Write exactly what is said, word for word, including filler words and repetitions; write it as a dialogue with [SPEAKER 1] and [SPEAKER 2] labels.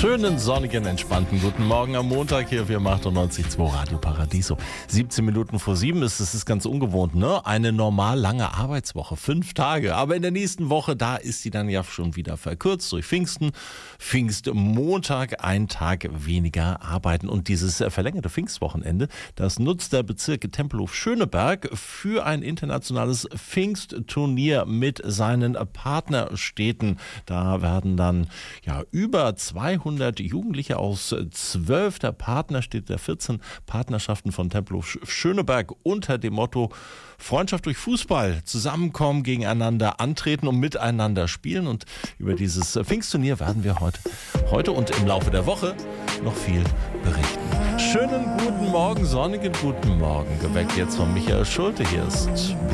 [SPEAKER 1] Schönen, sonnigen, entspannten guten Morgen am Montag hier für achtundneunzig Komma zwei Radio Paradiso. siebzehn Minuten vor sieben ist, das ist ganz ungewohnt, ne? Eine normal lange Arbeitswoche, fünf Tage. Aber in der nächsten Woche, da ist sie dann ja schon wieder verkürzt durch Pfingsten. Pfingstmontag, ein Tag weniger arbeiten. Und dieses verlängerte Pfingstwochenende, das nutzt der Bezirk Tempelhof-Schöneberg für ein internationales Pfingstturnier mit seinen Partnerstädten. Da werden dann ja über zweihundert Jugendliche aus zwölf der Partnerstädte, der vierzehn Partnerschaften von Tempelhof-Schöneberg unter dem Motto Freundschaft durch Fußball zusammenkommen, gegeneinander antreten und miteinander spielen. Und über dieses Pfingstturnier werden wir heute, heute und im Laufe der Woche noch viel berichten. Schönen guten Morgen, sonnigen guten Morgen. Geweckt jetzt von Michael Schulte. Hier ist